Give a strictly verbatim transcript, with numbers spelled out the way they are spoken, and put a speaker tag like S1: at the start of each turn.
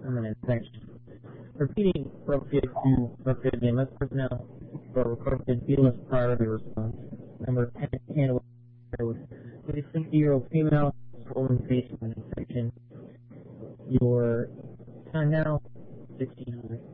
S1: I'm an infection. Repeating appropriate to appropriate V M S personnel for requested fetus priority response. Number ten, handle with a sixty-year-old female, swollen face with an infection. Your time now, sixteen hundred.